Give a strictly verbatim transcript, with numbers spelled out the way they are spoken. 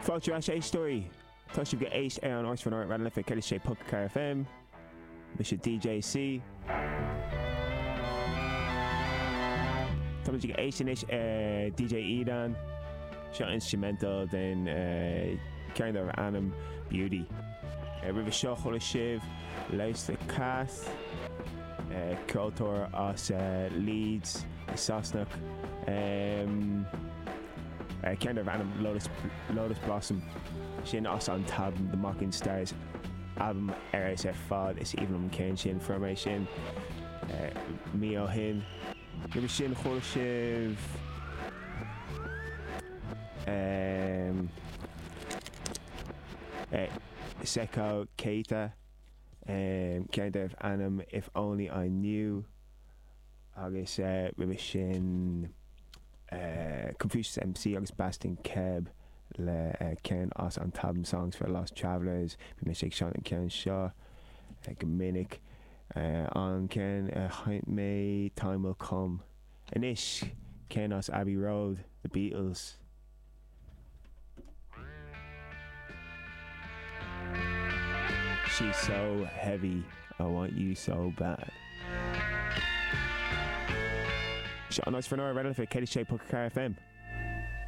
Fáilte a sé story. Tá si go éis ar an áit fan ran le ce sé Puck Car F M. Mi sé D J C. Tá si go éis in is D J Edan. Seo instrumental den ceann ar Anam Beauty. Rih seo chola sibh leis le Cath. Culture as Leeds, Sasnock. Um, Uh, ceann ar bhanam Lotus, Lotus Blossom sin as an tab The Mocking Stars album ar is ar fád is even am céin sin formé sin mí ó hin Rih sin chola sibh um, uh, Seko Keita um, ceann ar Anam If Only I Knew agus uh, rih sin Uh, Confucius M C agus Bastin Keb le uh, Ken as an tabm songs for Lost Travellers be me sé Sean an Ken seo uh, Gomininic uh, an Ken uh, Haint May Time Will Come and ish Ken as Abbey Road The Beatles. She's so heavy, I want you so bad. Sean, nice for an hour, ready for Katie Shea Puck Car F M.